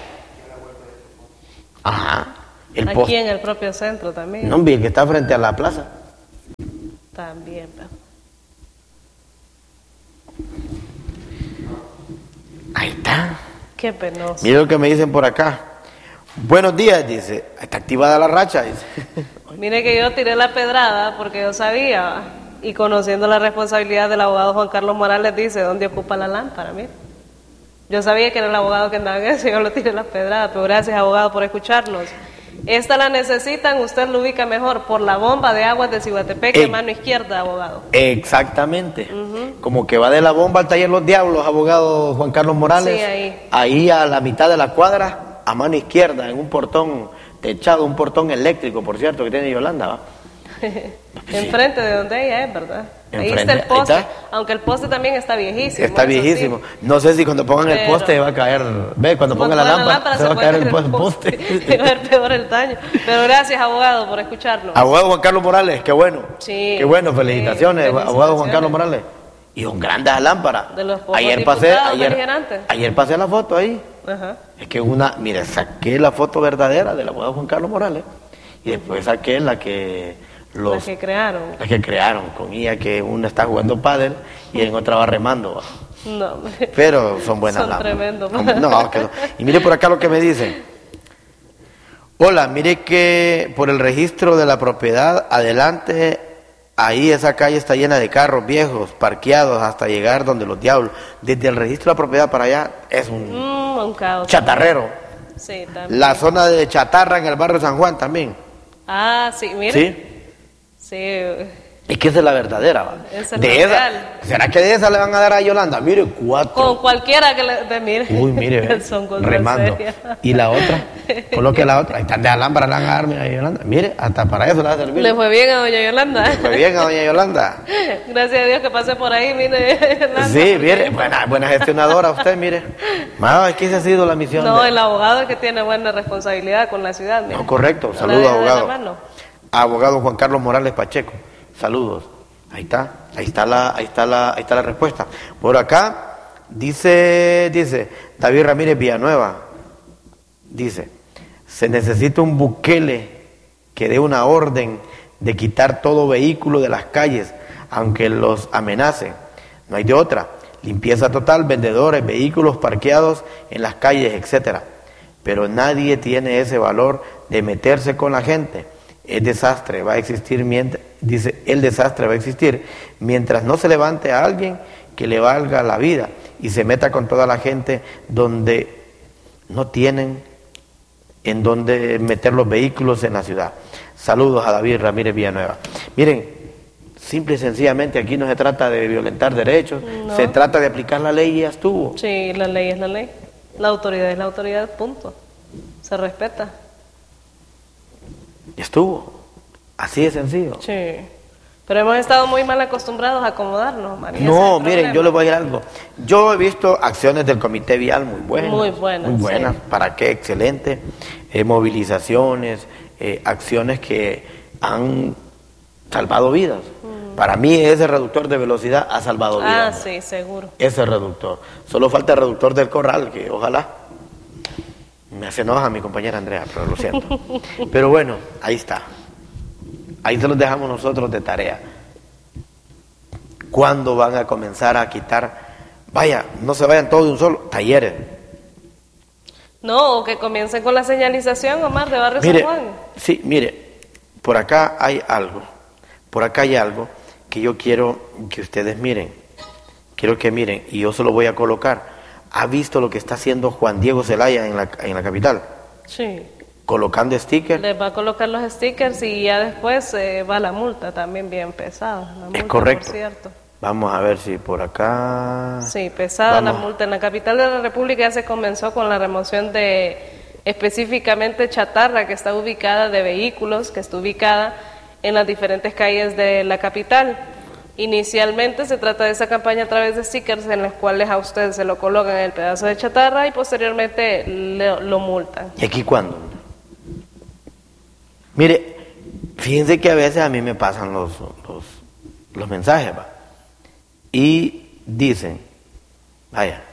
Ajá. El Aquí post... en el propio centro también. No, mire, que está frente a la plaza. También, pero... Ahí está. Qué penoso. Mire lo que me dicen por acá. Buenos días, dice. Está activada la racha, dice. Mire que yo tiré la pedrada porque yo sabía, y conociendo la responsabilidad del abogado Juan Carlos Morales, dice, ¿dónde ocupa la lámpara? Mire. Yo sabía que era el abogado que andaba en eso, yo lo tiré la pedrada, pero gracias, abogado, por escucharnos. Esta la necesitan, usted lo ubica mejor, por la bomba de aguas de Ciguatepeque, eh, mano izquierda, abogado. Exactamente. Uh-huh. Como que va de la bomba al taller Los Diablos, abogado Juan Carlos Morales. Sí, ahí. Ahí a la mitad de la cuadra, a mano izquierda, en un portón techado, un portón eléctrico, por cierto, que tiene Yolanda, ¿va? Enfrente de donde ella es, ¿verdad? Enfrente, ahí está el poste, está. Aunque el poste también está viejísimo. Está viejísimo. Sí. No sé si cuando pongan Pero, el poste va a caer, ve, cuando pongan la lámpara, la lámpara se, se va a caer el poste. poste. Va a ser peor el daño. Pero gracias, abogado, por escucharnos. Abogado Juan Carlos Morales, qué bueno. Sí. Qué bueno, felicitaciones, sí, felicitaciones. Abogado Juan Carlos Morales. Y un grande lámpara. De los pocos ayer pasé, ayer, beligerantes. ayer pasé la foto ahí. Ajá. Es que una, mire, saqué la foto verdadera del abogado Juan Carlos Morales y después saqué la que los las que crearon. Las que crearon con ella, que una está jugando pádel y en otra va remando. No. Pero son buenas son lámparas. Tremendos. No, que no. Y mire por acá lo que me dicen. Hola, mire que por el registro de la propiedad, adelante, ahí esa calle está llena de carros viejos, parqueados hasta llegar donde los diablos. Desde el registro de la propiedad para allá es un, Mm, un caos. chatarrero. Sí, también. La zona de chatarra en el barrio San Juan también. Ah, sí, mire. ¿Sí? Sí. Es que esa es la verdadera, ¿va? Esa es de la esa, real. ¿será que de esa le van a dar a Yolanda? Mire, cuatro. Con cualquiera que le de, mire. Uy, mire, ve, Son cosas remando. serias. Y la otra, coloque la otra. Ahí están de alámbara, le van a dar a Yolanda. Mire, hasta para eso le va a servir. Le fue bien a doña Yolanda. Le fue bien a doña Yolanda. Gracias a Dios que pasé por ahí, mire. Yolanda, Sí, porque- mire, buena, buena gestionadora usted, mire. Más, es que esa ha sido la misión. No, de- el abogado es que tiene buena responsabilidad con la ciudad. mire. No, correcto. No Saludos, la deja de la abogado. mano. Abogado Juan Carlos Morales Pacheco. Saludos. Ahí está, ahí está la, ahí está la, ahí está la respuesta. Por acá dice, dice David Ramírez Villanueva, dice, se necesita un Bukele que dé una orden de quitar todo vehículo de las calles, aunque los amenacen. No hay de otra. Limpieza total, vendedores, vehículos parqueados en las calles, etcétera. Pero nadie tiene ese valor de meterse con la gente. El desastre va a existir mientras, dice, el desastre va a existir mientras no se levante a alguien que le valga la vida y se meta con toda la gente donde no tienen en donde meter los vehículos en la ciudad. Saludos a David Ramírez Villanueva. Miren, simple y sencillamente aquí no se trata de violentar derechos, No. se trata de aplicar la ley y ya estuvo. Sí, la ley es la ley. La autoridad es la autoridad, punto. Se respeta. Ya estuvo. Así de sencillo. Sí. Pero hemos estado muy mal acostumbrados a acomodarnos, María. Ese No, es el miren, problema. yo les voy a decir algo. Yo he visto acciones del Comité Vial muy buenas. Muy buenas, Muy buenas. sí. ¿Para qué? Excelente. Eh, movilizaciones, eh, acciones que han salvado vidas. Para mí ese reductor de velocidad ha salvado Mm. Ah, vidas. sí, seguro. Ese reductor. Solo falta el reductor del corral, que ojalá. Me hace enoja mi compañera Andrea, pero lo siento. Pero bueno, ahí está. Ahí se los dejamos nosotros de tarea. ¿Cuándo van a comenzar a quitar? Vaya, no se vayan todos de un solo. Talleres. No, o que comiencen con la señalización, Omar, de Barrio Mire, San Juan. sí, mire, por acá hay algo. Por acá hay algo que yo quiero que ustedes miren. Quiero que miren, y yo se lo voy a colocar. ¿Ha visto lo que está haciendo Juan Diego Zelaya en la, en la capital? Sí. Colocando stickers. Les va a colocar los stickers y ya después eh, va la multa también bien pesada. La multa, Es correcto. Por cierto. Vamos a ver si por acá... Sí, pesada la Vamos. multa. En la capital de la República ya se comenzó con la remoción de específicamente chatarra que está ubicada de vehículos, que está ubicada en las diferentes calles de la capital. Inicialmente se trata de esa campaña a través de stickers en los cuales a usted se lo colocan en el pedazo de chatarra y posteriormente le- lo multan. ¿Y aquí cuándo? Mire, fíjense que a veces a mí me pasan los, los, los mensajes, ¿va? Y dicen, vaya,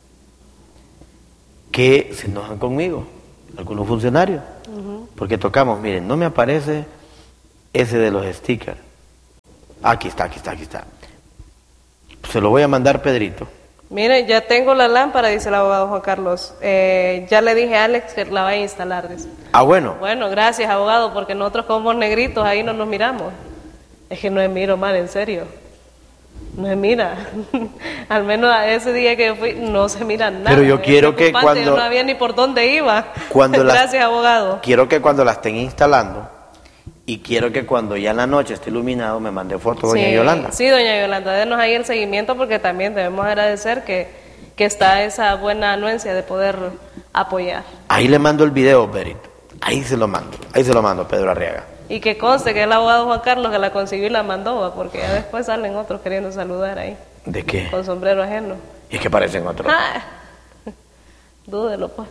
que se enojan conmigo, algunos funcionarios, porque tocamos, miren, no me aparece ese de los stickers. Aquí está, aquí está, aquí está. Se lo voy a mandar, Pedrito. Mire, ya tengo la lámpara, dice el abogado Juan Carlos. Eh, ya le dije a Alex que la va a instalar. Dice. Ah, bueno. Bueno, gracias, abogado, porque nosotros como negritos ahí no nos miramos. Es que no me miro mal, en serio. No se mira. Al menos a ese día que fui no se mira nada. Pero yo Es quiero que preocupante, cuando- yo no sabía ni por dónde iba. Cuando las- Gracias, abogado. Quiero que cuando la estén instalando y quiero que cuando ya en la noche esté iluminado me mande foto doña Sí, Yolanda. Sí, doña Yolanda, denos ahí el seguimiento porque también debemos agradecer que, que está esa buena anuencia de poder apoyar. Ahí le mando el video, Perito. Ahí se lo mando. Ahí se lo mando, Pedro Arriaga. Y que conste que el abogado Juan Carlos que la consiguió y la mandó, ¿va? Porque ya después salen otros queriendo saludar ahí, ¿De qué? con sombrero ajeno. Es que parecen otros. Ah, dúdelo, pues.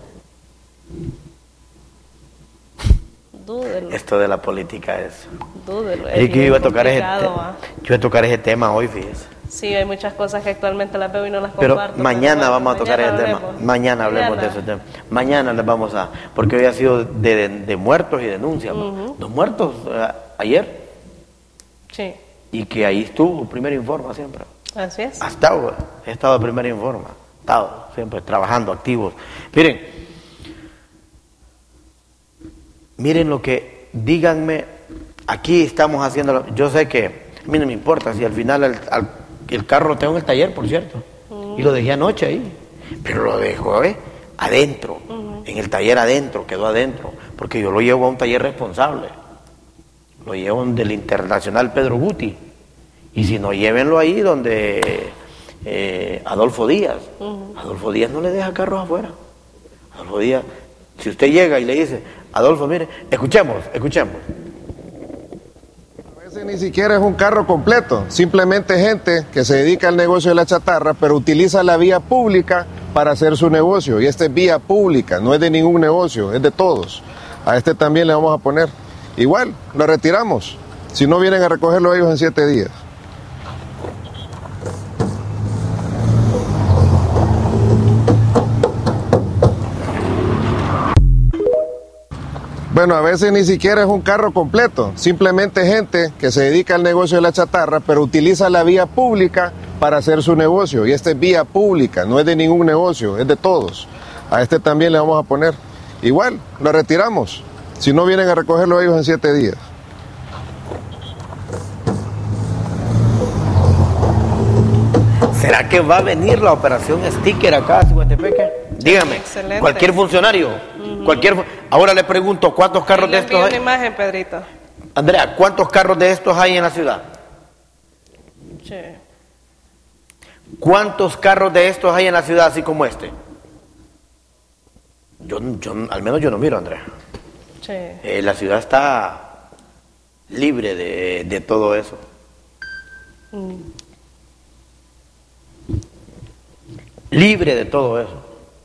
Dúdelo, Esto de la política es... dúdelo. Es que yo bien iba a tocar ese complicado, tema. ¿va? Yo iba a tocar ese tema hoy, fíjese. Sí, hay muchas cosas que actualmente las veo y no las Pero comparto. mañana bueno, vamos a tocar mañana ese tema. hablemos. Mañana hablemos de ese tema. Mañana les vamos a... Porque hoy ha sido de, de, de muertos y denuncias. ¿no? Los muertos eh, ayer. Sí, Y que ahí estuvo Primero Informa siempre. así es. Ha estado, he estado de Primera Informa, he estado siempre trabajando, activos. Miren, miren lo que, díganme, aquí estamos haciendo, yo sé que a mí no me importa si al final el, al, el carro lo tengo en el taller, por cierto, uh-huh. y lo dejé anoche ahí, pero lo dejo ¿eh? adentro, uh-huh. en el taller adentro, quedó adentro, porque yo lo llevo a un taller responsable, lo llevo del Internacional Pedro Guti, y si no, llévenlo ahí donde eh, Adolfo Díaz, uh-huh. Adolfo Díaz no le deja carros afuera, Adolfo Díaz, si usted llega y le dice, Adolfo, mire, escuchemos, escuchemos. A veces ni siquiera es un carro completo, simplemente gente que se dedica al negocio de la chatarra, pero utiliza la vía pública para hacer su negocio, y esta es vía pública, no es de ningún negocio, es de todos. A este también le vamos a poner. Igual, lo retiramos, si no vienen a recogerlo ellos en siete días. Bueno, a veces ni siquiera es un carro completo, simplemente gente que se dedica al negocio de la chatarra, pero utiliza la vía pública para hacer su negocio, y esta es vía pública, no es de ningún negocio, es de todos. A este también le vamos a poner. Igual, lo retiramos, si no vienen a recogerlo ellos en siete días. ¿Será que va a venir la operación sticker acá a Ciguatepeque? Dígame, excelente. Cualquier funcionario, uh-huh. cualquier. Ahora le pregunto, ¿cuántos carros de estos hay? Una imagen, Pedrito. Andrea, ¿cuántos carros de estos hay en la ciudad? Sí. ¿Cuántos carros de estos hay en la ciudad así como este? Yo, yo al menos yo no miro, Andrea. Sí. Eh, la ciudad está libre de, de todo eso. Mm. Libre de todo eso.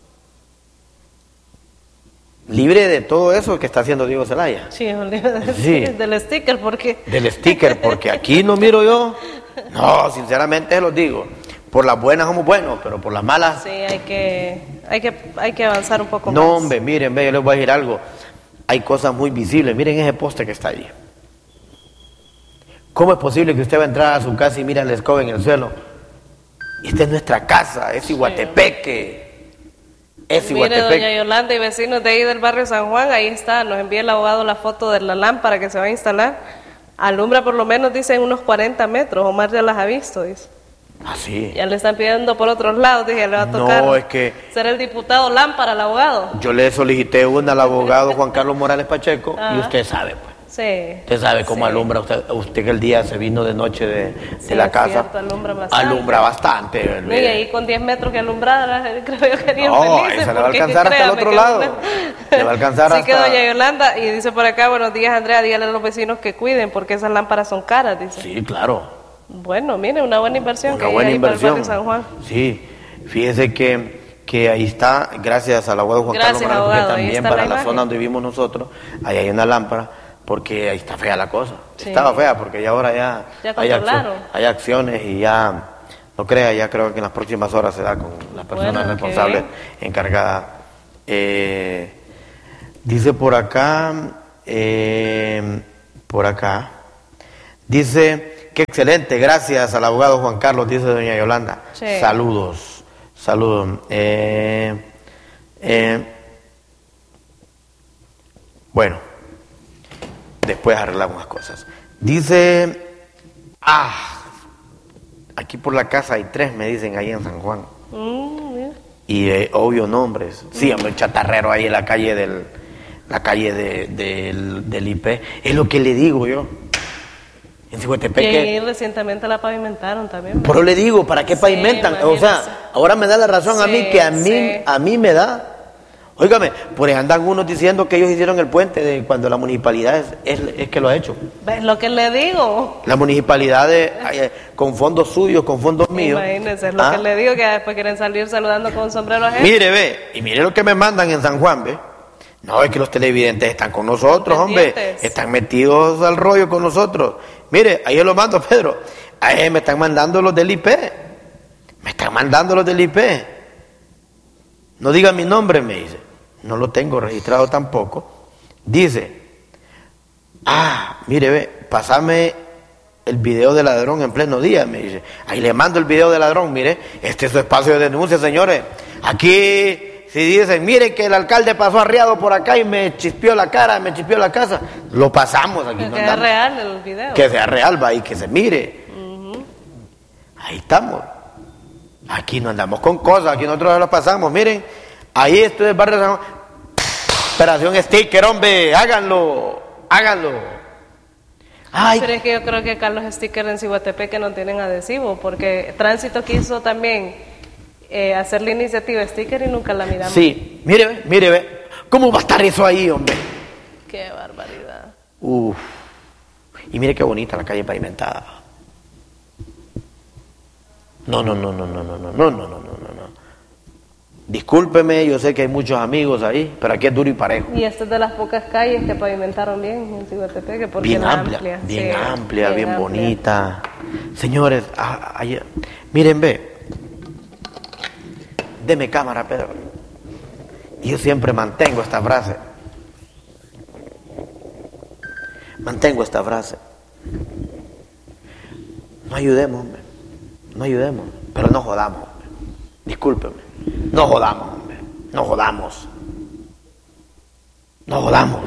Libre de todo eso que está haciendo Diego Zelaya. Sí, de, sí. del sticker, porque... Del sticker, porque aquí no miro yo. No, sinceramente lo digo. Por las buenas somos buenos, pero por las malas... Sí, hay que, hay que, hay que avanzar un poco no, más. No, hombre, miren, ve, yo les voy a decir algo. Hay cosas muy visibles. Miren ese poste que está allí. ¿Cómo es posible que usted va a entrar a su casa y mira la escoba en el suelo? Esta es nuestra casa, es Ciguatepeque. Es Ciguatepeque. Mire, doña Yolanda y vecinos de ahí del barrio San Juan, ahí está, nos envía el abogado la foto de la lámpara que se va a instalar. Alumbra por lo menos, dice, unos cuarenta metros, Omar ya las ha visto, dice. Ah, sí. Ya le están pidiendo por otros lados, dije, le va a tocar. No, es que... ser el diputado lámpara, el abogado. Yo le solicité una al abogado Juan Carlos Morales Pacheco, ah. y usted sabe, pues. Sí. Usted sabe cómo sí. alumbra usted, usted que el día se vino de noche de, sí, de la casa. Cierto, alumbra bastante. Alumbra bastante. Y ahí con diez metros que alumbrara, creo yo que harían no, felices. No, se le va a alcanzar hasta el otro lado. Le va a alcanzar sí hasta... que doña Yolanda, y dice por acá, buenos días Andrea, dígale a los vecinos que cuiden porque esas lámparas son caras, dice. Sí, claro. Bueno, mire, una buena inversión. Una que buena hay inversión. Para el San Juan. Sí, fíjese que, que ahí está, gracias al abogado Juan gracias, Carlos Morales, abogado, también para la, la zona donde vivimos nosotros, ahí hay una lámpara, porque ahí está fea la cosa. Sí. Estaba fea porque ya ahora ya, ya hay, acción, hay acciones y ya, no crea, ya creo que en las próximas horas se da con las personas bueno, responsables encargadas. Eh, dice por acá, eh, por acá, dice, qué excelente, gracias al abogado Juan Carlos, dice doña Yolanda. Sí. Saludos, saludos. Eh, eh, bueno. Después arreglamos las cosas. Dice, ah, aquí por la casa hay tres, me dicen, ahí en San Juan. Mm, yeah. Y eh, obvio nombres. Sí, hombre, chatarrero ahí en la calle del, la calle de, del, del I P. Es lo que le digo yo. En Ciguatepeque. Y ahí recientemente la pavimentaron también. Pero le digo, ¿para qué pavimentan? Sí, o sea, ahora me da la razón sí, a mí que a mí, sí. a mí me da. Óigame, por ahí andan unos diciendo que ellos hicieron el puente de cuando la municipalidad es, es, es que lo ha hecho. ¿Ves lo que le digo? La municipalidad de, eh, con fondos suyos, con fondos míos. Imagínense, es lo ¿ah? que le digo, que después quieren salir saludando con un sombrero ajeno. Mire, ve, y mire lo que me mandan en San Juan, ve. No, es que los televidentes están con nosotros, hombre. Están metidos al rollo con nosotros. Mire, ahí yo lo mando, Pedro. Ahí me están mandando los del I P. Me están mandando los del I P. No diga mi nombre, me dice. No lo tengo registrado tampoco. Dice, ah, mire, ve, pasame el video de ladrón en pleno día, me dice. Ahí le mando el video de ladrón, mire, este es su espacio de denuncia, señores. Aquí si dicen, miren que el alcalde pasó arriado por acá y me chispeó la cara, me chispeó la casa, lo pasamos aquí. Que no sea andamos. real el video. Que sea real, va, y que se mire. Uh-huh. Ahí estamos. Aquí no andamos con cosas, aquí nosotros lo pasamos. Miren, ahí esto es Barrio San Juan. Operación Sticker, hombre, háganlo, háganlo. Ay. Pero es que yo creo que acá los stickers en Ciguatepeque no tienen adhesivo, porque Tránsito quiso también eh, hacer la iniciativa sticker y nunca la miramos. Sí, mire, ve, mire, ve. ¿Cómo va a estar eso ahí, hombre? Qué barbaridad. Uf. Y mire qué bonita la calle pavimentada. No, no, no, no, no, no, no, no, no, no, no, no. Discúlpeme, yo sé que hay muchos amigos ahí, pero aquí es duro y parejo. Y esta es de las pocas calles que pavimentaron bien en Ciguatepeque, porque bien era amplia, amplia, bien sí, amplia, bien, bien amplia. bonita. Señores, a, a, miren, ve, deme cámara, Pedro. Yo siempre mantengo esta frase. Mantengo esta frase. No ayudemos, hombre. No ayudemos, pero no jodamos, hombre. Discúlpeme. No jodamos, hombre. No jodamos. No jodamos.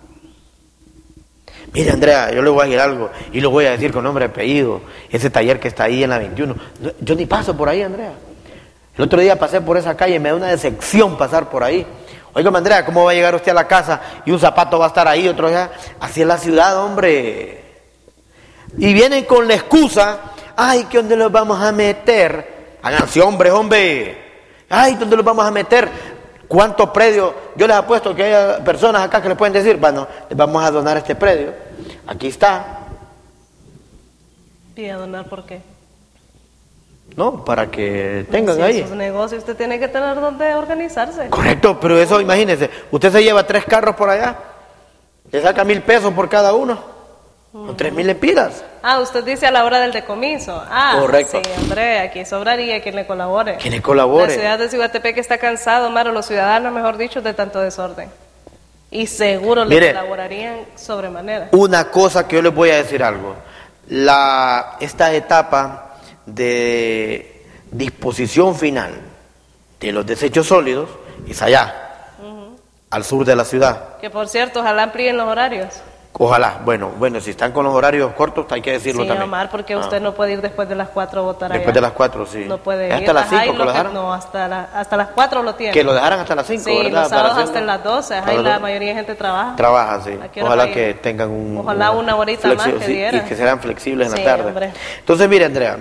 Mire, Andrea, yo le voy a decir algo y lo voy a decir con nombre y apellido. Ese taller que está ahí en la veintiuno. Yo ni paso por ahí, Andrea. El otro día pasé por esa calle y me da una decepción pasar por ahí. Óigame, Andrea, ¿cómo va a llegar usted a la casa y un zapato va a estar ahí, otro allá? Así es la ciudad, hombre. Y vienen con la excusa, ay, ¿que dónde los vamos a meter? Háganse hombres, hombre. Ay, ¿dónde los vamos a meter? ¿Cuántos predios? Yo les apuesto que hay personas acá que les pueden decir, bueno, les vamos a donar este predio. Aquí está. ¿Y a donar por qué? No, para que tengan si ahí. Sus negocios, usted tiene que tener donde organizarse. Correcto, pero eso, imagínense, usted se lleva tres carros por allá, le saca mil pesos por cada uno, uh-huh. Con tres mil lempiras. Ah, usted dice a la hora del decomiso. Ah, correcto. Sí, hombre, aquí sobraría quien le colabore. Quien le colabore. La ciudad de Ciguatepeque está cansado, Maro, los ciudadanos, mejor dicho, de tanto desorden. Y seguro le Mire, colaborarían sobremanera. Una cosa que yo les voy a decir algo. La, esta etapa de disposición final de los desechos sólidos es allá, uh-huh. Al sur de la ciudad. Que por cierto, ojalá amplíen los horarios. Ojalá, bueno, bueno, si están con los horarios cortos hay que decirlo sí, también. Omar, porque ah. usted no puede ir después de las cuatro a votar allá. Después de las cuatro, sí. No puede hasta ir. las cinco que lo que, dejaron. no, hasta, la, hasta las cuatro lo tienen. Que lo dejaran hasta las cinco, sí, ¿verdad? los sábados Para hasta las doce, ahí la mayoría de gente trabaja. Trabaja, sí. Ojalá que tengan un... Ojalá una horita más que sí, diera. y que sean flexibles en sí, la tarde. Hombre. Entonces, mire, Andrea,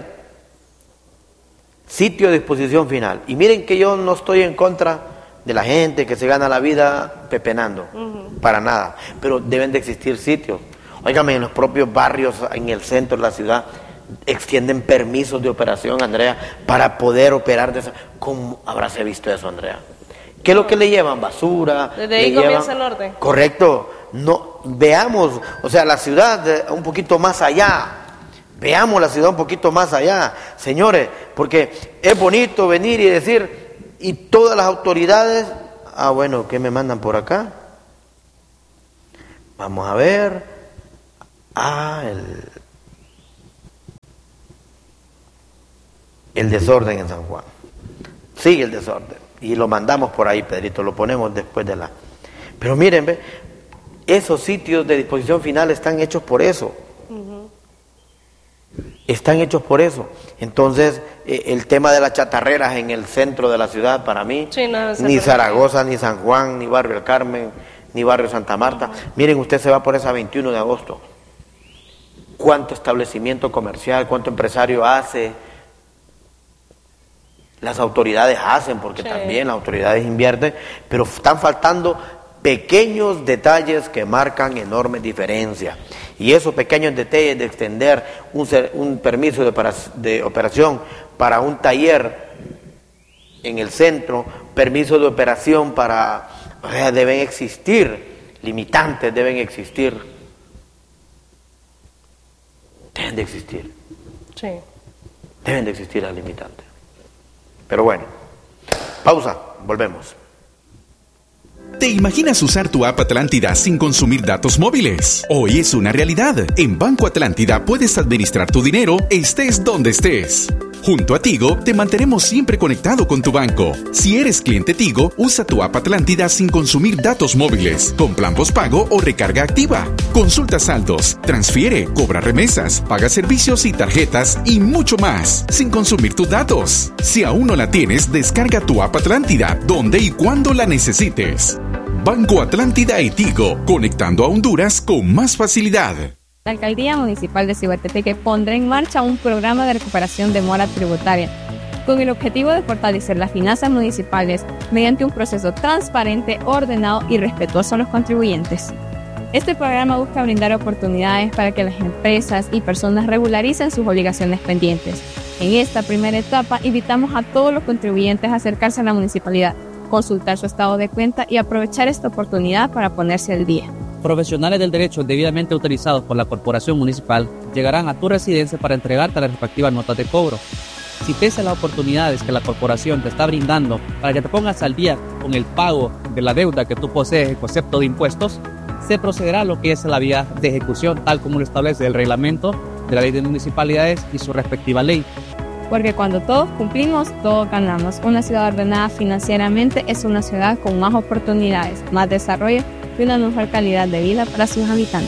sitio de disposición final. Y miren que yo no estoy en contra de la gente que se gana la vida pepenando, uh-huh. Para nada, pero deben de existir sitios. Óigame, en los propios barrios, en el centro de la ciudad, extienden permisos de operación, Andrea, para poder operar de esa... ¿Cómo habráse visto eso, Andrea? ¿Qué es lo que le llevan? Basura. Desde ahí comienza el orden. Correcto. No, veamos, o sea, la ciudad un poquito más allá. Veamos la ciudad un poquito más allá, señores, porque es bonito venir y decir, y todas las autoridades, ah, bueno, ¿qué me mandan por acá? Vamos a ver. Ah, el, el desorden en San Juan. Sigue el desorden. Y lo mandamos por ahí, Pedrito, lo ponemos después de la... Pero miren, ve, esos sitios de disposición final están hechos por eso. Uh-huh. Están hechos por eso. Entonces, eh, el tema de las chatarreras en el centro de la ciudad, para mí, sí, no, ni Zaragoza, ni San Juan, ni Barrio El Carmen, ni Barrio Santa Marta. Uh-huh. Miren, usted se va por esa veintiuno de agosto. ¿Cuánto establecimiento comercial, cuánto empresario hace? Las autoridades hacen, porque sí. También las autoridades invierten, pero están faltando pequeños detalles que marcan enormes diferencias. Y esos pequeños detalles de extender un, un permiso de, para, de operación para un taller en el centro, permiso de operación para... O sea, deben existir, limitantes deben existir. Deben de existir. Sí. Deben de existir las limitantes. Pero bueno, pausa, volvemos. ¿Te imaginas usar tu app Atlántida sin consumir datos móviles? Hoy es una realidad. En Banco Atlántida puedes administrar tu dinero estés donde estés. Junto a Tigo, te mantenemos siempre conectado con tu banco. Si eres cliente Tigo, usa tu app Atlántida sin consumir datos móviles, con plan postpago o recarga activa. Consulta saldos, transfiere, cobra remesas, paga servicios y tarjetas y mucho más, sin consumir tus datos. Si aún no la tienes, descarga tu app Atlántida, donde y cuando la necesites. Banco Atlántida y Tigo, conectando a Honduras con más facilidad. La Alcaldía Municipal de Ciguatepeque pondrá en marcha un programa de recuperación de mora tributaria con el objetivo de fortalecer las finanzas municipales mediante un proceso transparente, ordenado y respetuoso a los contribuyentes. Este programa busca brindar oportunidades para que las empresas y personas regularicen sus obligaciones pendientes. En esta primera etapa, invitamos a todos los contribuyentes a acercarse a la municipalidad, consultar su estado de cuenta y aprovechar esta oportunidad para ponerse al día. Profesionales del derecho debidamente autorizados por la Corporación Municipal llegarán a tu residencia para entregarte las respectivas notas de cobro. Si pese a las oportunidades que la Corporación te está brindando para que te pongas al día con el pago de la deuda que tú posees en concepto de impuestos, se procederá a lo que es la vía de ejecución, tal como lo establece el reglamento de la Ley de Municipalidades y su respectiva ley. Porque cuando todos cumplimos, todos ganamos. Una ciudad ordenada financieramente es una ciudad con más oportunidades, más desarrollo y una mejor calidad de vida para sus habitantes.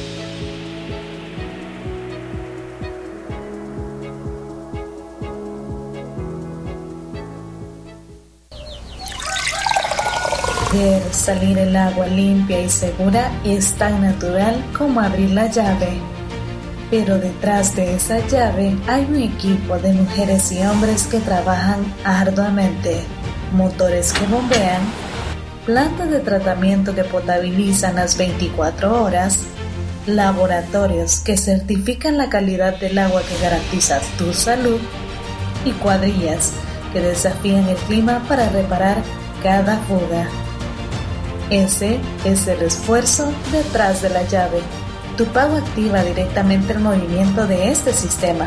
Ver salir el agua limpia y segura es tan natural como abrir la llave. Pero detrás de esa llave hay un equipo de mujeres y hombres que trabajan arduamente, motores que bombean, plantas de tratamiento que potabilizan las veinticuatro horas, laboratorios que certifican la calidad del agua que garantiza tu salud y cuadrillas que desafían el clima para reparar cada fuga. Ese es el esfuerzo detrás de la llave. Tu pago activa directamente el movimiento de este sistema.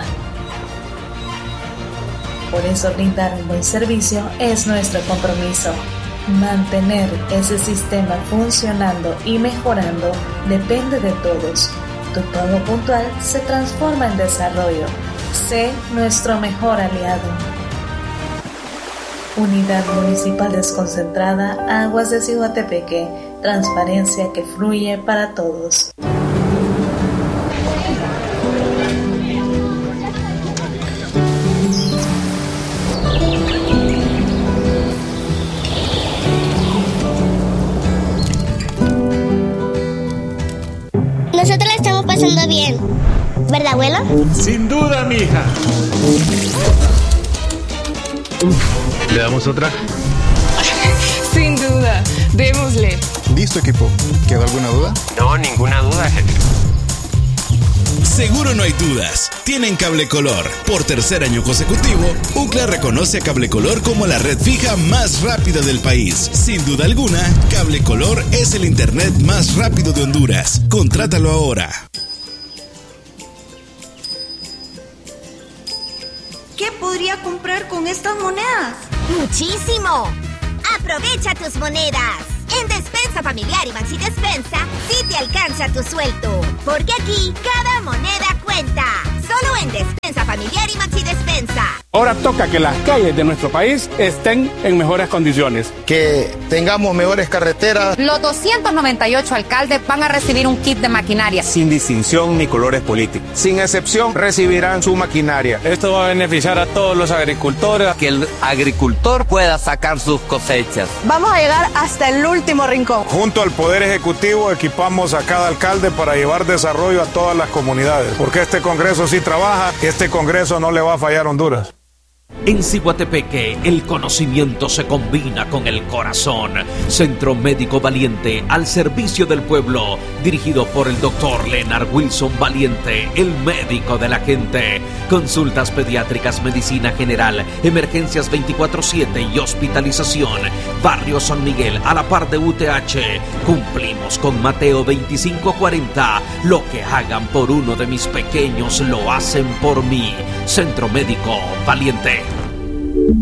Por eso brindar un buen servicio es nuestro compromiso. Mantener ese sistema funcionando y mejorando depende de todos. Tu pago puntual se transforma en desarrollo. Sé nuestro mejor aliado. Unidad Municipal Desconcentrada Aguas de Ciguatepeque. Transparencia que fluye para todos. Nosotros la estamos pasando bien, ¿verdad, abuelo? Sin duda, mija. ¿Le damos otra? Sin duda, démosle. ¿Listo, equipo? ¿Quedó alguna duda? No, ninguna duda, jefe. Seguro no hay dudas. Tienen Cable Color. Por tercer año consecutivo, U C L A reconoce a Cable Color como la red fija más rápida del país. Sin duda alguna, Cable Color es el internet más rápido de Honduras. Contrátalo ahora. ¿Qué podría comprar con estas monedas? ¡Muchísimo! ¡Aprovecha tus monedas! En Despensa Familiar y Maxi Despensa, sí te alcanza tu sueldo. Porque aquí, cada moneda cuenta. Solo en Despensa Familiar y Maxi Despensa. Ahora toca que las calles de nuestro país estén en mejores condiciones. Que tengamos mejores carreteras. Los doscientos noventa y ocho alcaldes van a recibir un kit de maquinaria. Sin distinción ni colores políticos. Sin excepción, recibirán su maquinaria. Esto va a beneficiar a todos los agricultores. Que el agricultor pueda sacar sus cosechas. Vamos a llegar hasta el último rincón. Junto al Poder Ejecutivo equipamos a cada alcalde para llevar desarrollo a todas las comunidades. Porque este Congreso sí trabaja y este Congreso no le va a fallar a Honduras. En Ciguatepeque, el conocimiento se combina con el corazón. Centro Médico Valiente, al servicio del pueblo, dirigido por el doctor Leonard Wilson Valiente, el médico de la gente. Consultas pediátricas, medicina general, emergencias veinticuatro siete y hospitalización. Barrio San Miguel, a la par de U T H. Cumplimos con Mateo veinticinco cuarenta. Lo que hagan por uno de mis pequeños, lo hacen por mí. Centro Médico Valiente.